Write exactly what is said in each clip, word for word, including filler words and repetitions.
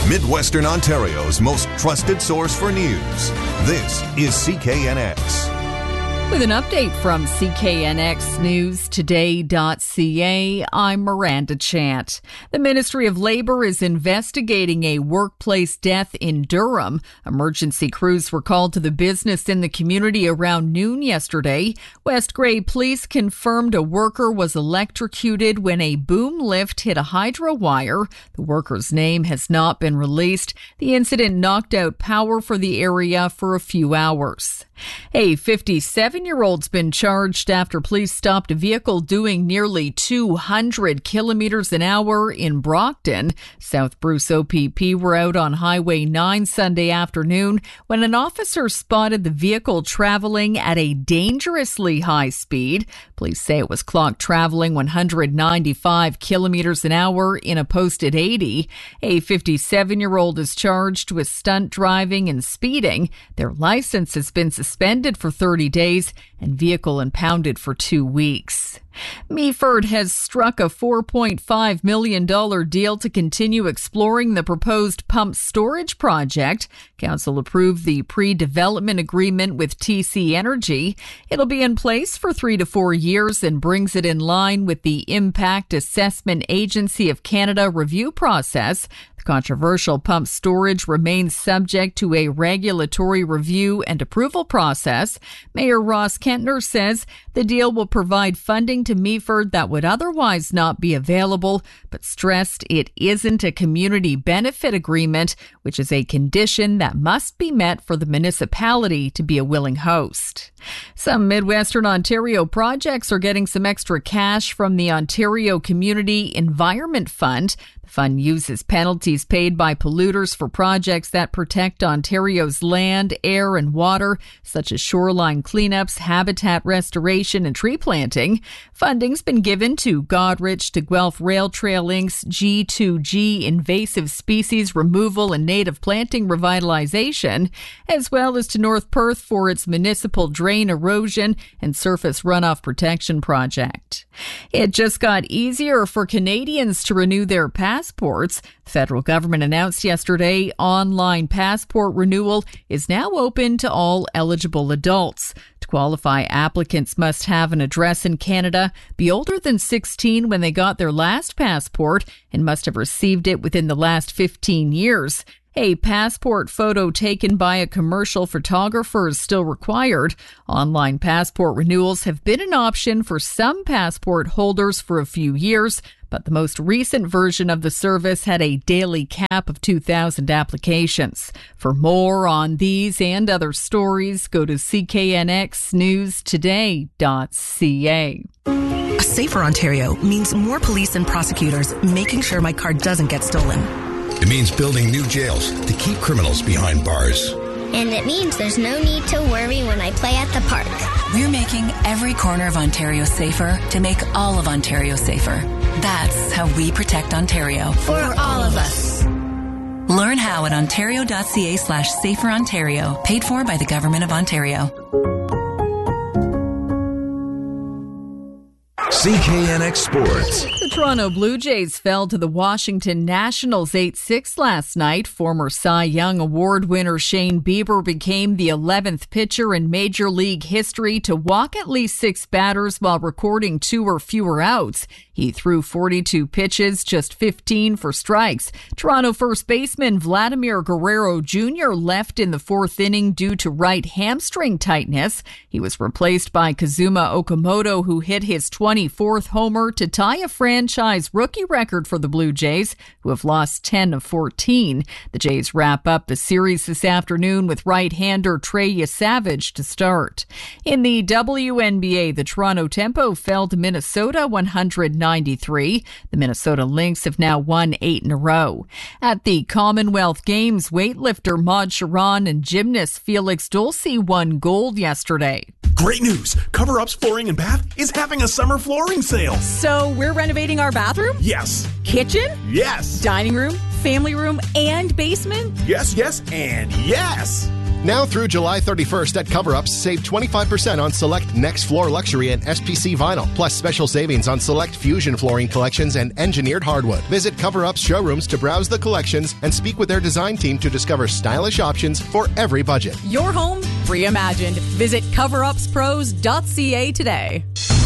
Midwestern Ontario's most trusted source for news. This is C K N X. With an update from C K N X News Today dot C A, I'm Miranda Chant. The Ministry of Labour is investigating a workplace death in Durham. Emergency crews were called to the business in the community around noon yesterday. West Grey Police confirmed a worker was electrocuted when a boom lift hit a hydro wire. The worker's name has not been released. The incident knocked out power for the area for a few hours. A fifty-seven-year-old's been charged after police stopped a vehicle doing nearly two hundred kilometers an hour in Brockton. South Bruce O P P were out on Highway nine Sunday afternoon when an officer spotted the vehicle traveling at a dangerously high speed. Police say it was clocked traveling one hundred ninety-five kilometers an hour in a posted eighty. A fifty-seven-year-old is charged with stunt driving and speeding. Their license has been suspended. Suspended for thirty days and vehicle impounded for two weeks. Meaford has struck a four point five million dollars deal to continue exploring the proposed pump storage project. Council approved the pre-development agreement with T C Energy. It'll be in place for three to four years and brings it in line with the Impact Assessment Agency of Canada review process. The controversial pump storage remains subject to a regulatory review and approval process. Mayor Ross Kentner says the deal will provide funding to Meaford that would otherwise not be available, but stressed it isn't a community benefit agreement, which is a condition that must be met for the municipality to be a willing host. Some Midwestern Ontario projects are getting some extra cash from the Ontario Community Environment Fund. The fund uses penalties paid by polluters for projects that protect Ontario's land, air, and water, such as shoreline cleanups, habitat restoration, and tree planting. Funding's been given to Godrich to Guelph Rail Trail Incorporated's G two G invasive species removal and native planting revitalization, as well as to North Perth for its municipal drain erosion and surface runoff protection project. It just got easier for Canadians to renew their passports. The federal government announced yesterday online passport renewal is now open to all eligible adults. To qualify, applicants must have an address in Canada, be older than sixteen when they got their last passport, and must have received it within the last fifteen years. A passport photo taken by a commercial photographer is still required. Online passport renewals have been an option for some passport holders for a few years, but the most recent version of the service had a daily cap of two thousand applications. For more on these and other stories, go to C K N X News Today dot C A. A safer Ontario means more police and prosecutors making sure my car doesn't get stolen. It means building new jails to keep criminals behind bars. And it means there's no need to worry when I play at the park. We're making every corner of Ontario safer to make all of Ontario safer. That's how we protect Ontario. For all of us. Learn how at ontario dot c a slash safer Ontario. Paid for by the Government of Ontario. C K N X Sports. The Toronto Blue Jays fell to the Washington Nationals eight six last night. Former Cy Young Award winner Shane Bieber became the eleventh pitcher in Major League history to walk at least six batters while recording two or fewer outs. He threw forty-two pitches, just fifteen for strikes. Toronto first baseman Vladimir Guerrero Junior left in the fourth inning due to right hamstring tightness. He was replaced by Kazuma Okamoto, who hit his twenty-fourth homer to tie a franchise rookie record for the Blue Jays, who have lost ten of fourteen. The Jays wrap up the series this afternoon with right-hander Trey Yesavage to start. In the W N B A, the Toronto Tempo fell to Minnesota one ninety-three. The Minnesota Lynx have now won eight in a row. At the Commonwealth Games, weightlifter Maud Sharon and gymnast Felix Dulce won gold yesterday. Great news! Cover Up's Flooring and Bath is having a summer flooring sale. So we're renovating our bathroom? Yes. Kitchen? Yes. Dining room, family room, and basement? Yes, yes, and yes. Now through July thirty-first at CoverUps, save twenty-five percent on select Next Floor Luxury and S P C Vinyl, plus special savings on select Fusion flooring collections and engineered hardwood. Visit CoverUps showrooms to browse the collections and speak with their design team to discover stylish options for every budget. Your home reimagined. Visit cover ups pros dot c a today.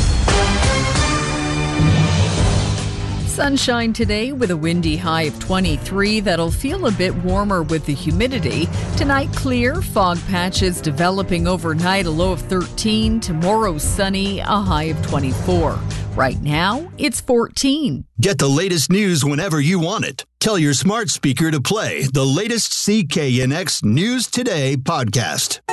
Sunshine today with a windy high of twenty-three. That'll feel a bit warmer with the humidity. Tonight, clear. Fog patches developing overnight, a low of thirteen. Tomorrow, sunny, a high of twenty-four. Right now, it's fourteen. Get the latest news whenever you want it. Tell your smart speaker to play the latest C K N X News Today podcast.